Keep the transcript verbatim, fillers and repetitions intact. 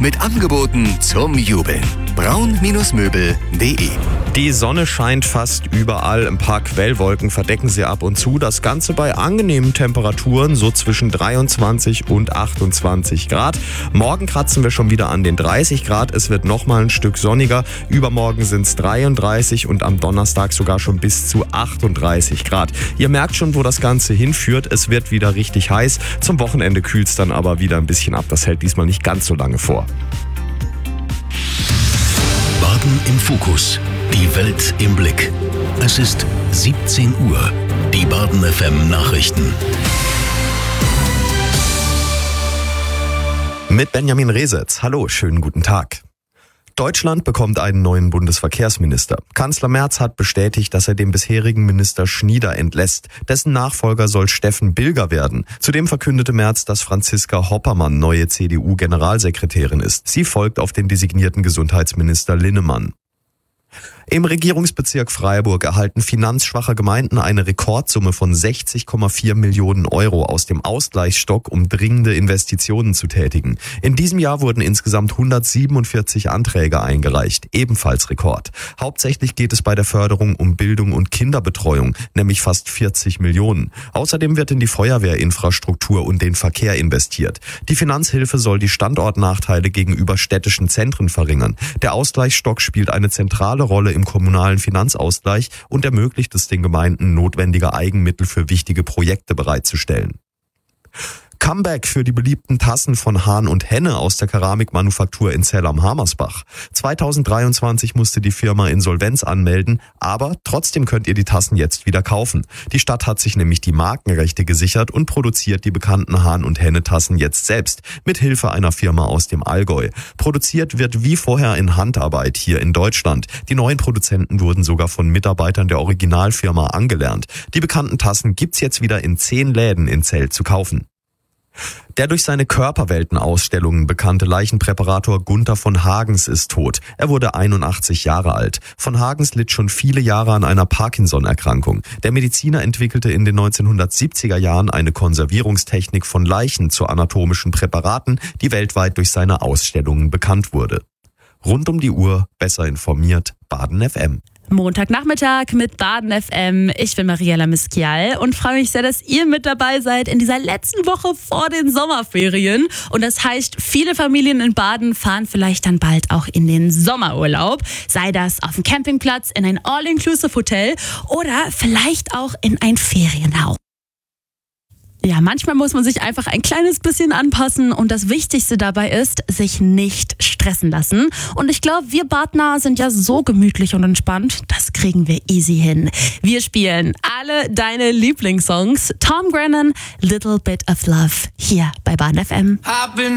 mit Angeboten zum Jubeln. braun Möbel punkt de. Die Sonne scheint fast überall. Ein paar Quellwolken verdecken sie ab und zu. Das Ganze bei angenehmen Temperaturen, so zwischen dreiundzwanzig und achtundzwanzig Grad. Morgen kratzen wir schon wieder an den dreißig Grad. Es wird nochmal ein Stück sonniger. Übermorgen sind es dreiunddreißig und am Donnerstag sogar schon bis zu achtunddreißig Grad. Ihr merkt schon, wo das Ganze hinführt. Es wird wieder richtig heiß. Zum Wochenende kühlt es dann aber wieder ein bisschen ab. Das hält diesmal nicht ganz so lange vor. Baden im Fokus. Die Welt im Blick. Es ist siebzehn Uhr. Die Baden F M Nachrichten. Mit Benjamin Resetz. Hallo, schönen guten Tag. Deutschland bekommt einen neuen Bundesverkehrsminister. Kanzler Merz hat bestätigt, dass er den bisherigen Minister Schnieder entlässt. Dessen Nachfolger soll Steffen Bilger werden. Zudem verkündete Merz, dass Franziska Hoppermann neue C D U-Generalsekretärin ist. Sie folgt auf den designierten Gesundheitsminister Linnemann. Im Regierungsbezirk Freiburg erhalten finanzschwache Gemeinden eine Rekordsumme von sechzig Komma vier Millionen Euro aus dem Ausgleichsstock, um dringende Investitionen zu tätigen. In diesem Jahr wurden insgesamt hundertsiebenundvierzig Anträge eingereicht, ebenfalls Rekord. Hauptsächlich geht es bei der Förderung um Bildung und Kinderbetreuung, nämlich fast vierzig Millionen. Außerdem wird in die Feuerwehrinfrastruktur und den Verkehr investiert. Die Finanzhilfe soll die Standortnachteile gegenüber städtischen Zentren verringern. Der Ausgleichsstock spielt eine zentrale Rolle im kommunalen Finanzausgleich und ermöglicht es den Gemeinden, notwendige Eigenmittel für wichtige Projekte bereitzustellen. Comeback für die beliebten Tassen von Hahn und Henne aus der Keramikmanufaktur in Zell am Hamersbach. zweitausenddreiundzwanzig musste die Firma Insolvenz anmelden, aber trotzdem könnt ihr die Tassen jetzt wieder kaufen. Die Stadt hat sich nämlich die Markenrechte gesichert und produziert die bekannten Hahn und Henne Tassen jetzt selbst, mit Hilfe einer Firma aus dem Allgäu. Produziert wird wie vorher in Handarbeit hier in Deutschland. Die neuen Produzenten wurden sogar von Mitarbeitern der Originalfirma angelernt. Die bekannten Tassen gibt's jetzt wieder in zehn Läden in Zell zu kaufen. Der durch seine Körperwelten-Ausstellungen bekannte Leichenpräparator Gunther von Hagens ist tot. Er wurde einundachtzig Jahre alt. Von Hagens litt schon viele Jahre an einer Parkinson-Erkrankung. Der Mediziner entwickelte in den neunzehnhundertsiebziger Jahren eine Konservierungstechnik von Leichen zu anatomischen Präparaten, die weltweit durch seine Ausstellungen bekannt wurde. Rund um die Uhr, besser informiert, Baden F M. Montagnachmittag mit Baden F M. Ich bin Mariella Miskial und freue mich sehr, dass ihr mit dabei seid in dieser letzten Woche vor den Sommerferien. Und das heißt, viele Familien in Baden fahren vielleicht dann bald auch in den Sommerurlaub. Sei das auf dem Campingplatz, in ein All-Inclusive-Hotel oder vielleicht auch in ein Ferienhaus. Ja, manchmal muss man sich einfach ein kleines bisschen anpassen und das Wichtigste dabei ist, sich nicht stressen lassen. Und ich glaube, wir Badner sind ja so gemütlich und entspannt, das kriegen wir easy hin. Wir spielen alle deine Lieblingssongs. Tom Grennan, Little Bit of Love, hier bei Baden F M.